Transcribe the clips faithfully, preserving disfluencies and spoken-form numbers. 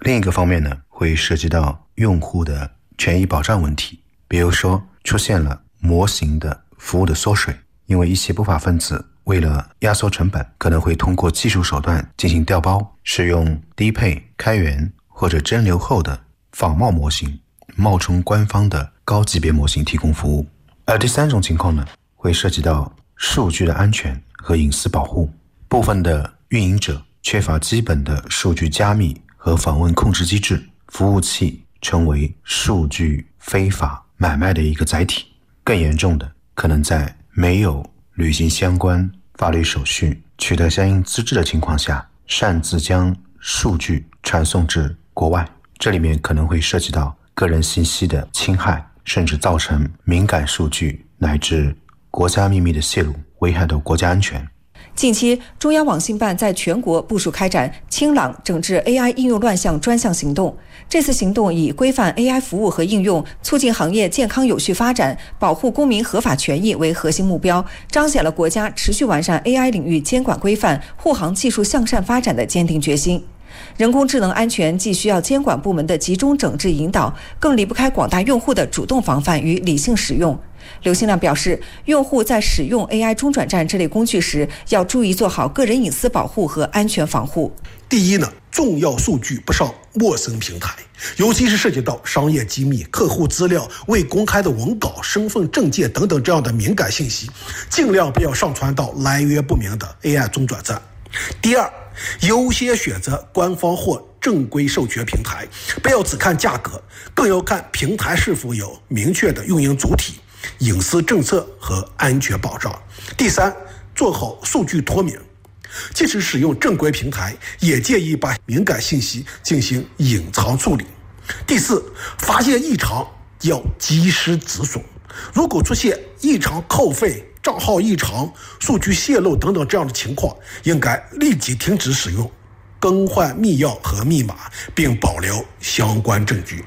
另一个方面呢，会涉及到用户的权益保障问题，比如说出现了模型的服务的缩水，因为一些不法分子为了压缩成本，可能会通过技术手段进行调包，使用低配、开源或者蒸馏后的仿冒模型，冒充官方的高级别模型提供服务。而第三种情况呢，会涉及到数据的安全和隐私保护，部分的运营者缺乏基本的数据加密和访问控制机制，服务器成为数据非法买卖的一个载体。更严重的，可能在没有履行相关法律手续、取得相应资质的情况下，擅自将数据传送至国外，这里面可能会涉及到个人信息的侵害，甚至造成敏感数据乃至国家秘密的泄露，危害到国家安全。 近期，中央网信办在全国部署开展清朗整治 A I 应用乱象专项行动。这次行动以规范 A I 服务和应用、促进行业健康有序发展、保护公民合法权益为核心目标，彰显了国家持续完善 A I 领域监管规范、护航技术向善发展的坚定决心。人工智能安全既需要监管部门的集中整治引导，更离不开广大用户的主动防范与理性使用。刘新亮表示，用户在使用 A I 中转站这类工具时，要注意做好个人隐私保护和安全防护。 第一呢，重要数据不上陌生平台，尤其是涉及到商业机密、客户资料、未公开的文稿、身份证件等等这样的敏感信息，尽量不要上传到来源不明的 A I 中转站。第二，优先选择官方或正规授权平台，不要只看价格，更要看平台是否有明确的运营主体、隐私政策和安全保障。第三，做好数据脱敏，即使使用正规平台，也建议把敏感信息进行隐藏处理。第四，发现异常要及时止损，如果出现异常扣费、账号异常、数据泄露等等这样的情况，应该立即停止使用，更换密钥和密码，并保留相关证据。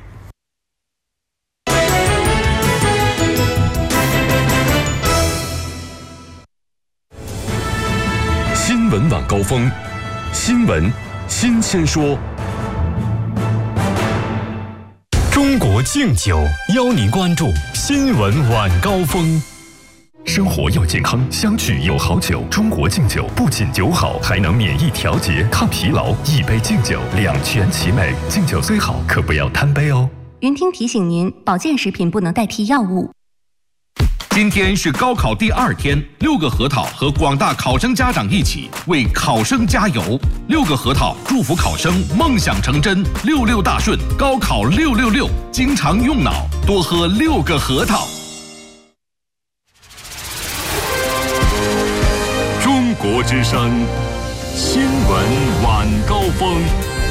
新闻晚高峰，新闻新鲜说。中国敬酒邀您关注新闻晚高峰。生活要健康，相聚有好酒。中国敬酒不仅酒好，还能免疫调节、抗疲劳。一杯敬酒，两全其美。敬酒虽好，可不要贪杯哦。 云听提醒您，保健食品不能代替药物。 今天是高考第二天，六个核桃和广大考生家长一起为考生加油。六个核桃祝福考生梦想成真，六六大顺，高考六六六，经常用脑，多喝六个核桃。 中国之声，新闻晚高峰。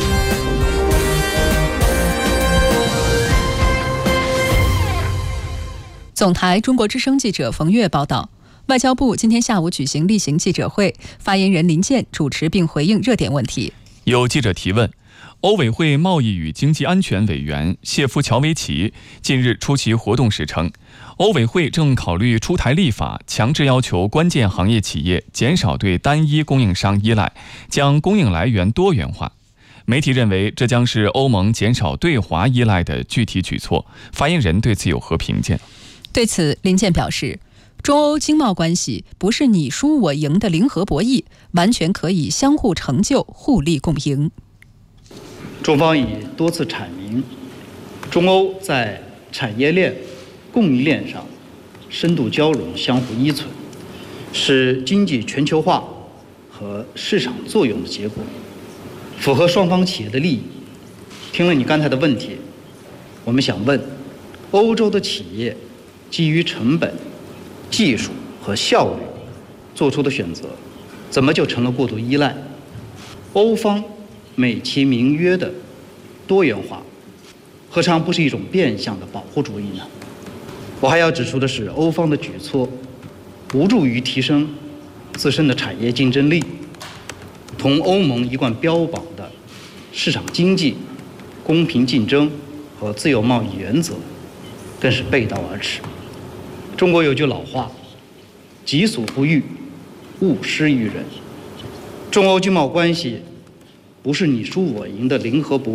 总台中国之声记者冯月报道，外交部今天下午举行例行记者会，发言人林健主持并回应热点问题。 有记者提问，欧委会贸易与经济安全委员谢夫乔维奇近日出席活动时称，欧委会正考虑出台立法，强制要求关键行业企业减少对单一供应商依赖，将供应来源多元化。媒体认为这将是欧盟减少对华依赖的具体举措，发言人对此有何评价？ 对此，林健表示，中欧经贸关系不是你输我赢的零和博弈，完全可以相互成就、互利共赢。 中方已多次阐明，中欧在产业链、供应链上深度交融、相互依存，是经济全球化和市场作用的结果，符合双方企业的利益。听了你刚才的问题，我们想问，欧洲的企业基于成本、技术和效率做出的选择，怎么就成了过度依赖？欧方美其名曰的多元化，何尝不是一种变相的保护主义呢？我还要指出的是，欧方的举措无助于提升自身的产业竞争力，同欧盟一贯标榜的市场经济、公平竞争和自由贸易原则更是背道而驰。中国有句老话，己所不欲，勿施于人。中欧经贸关系不是你输我赢的零和博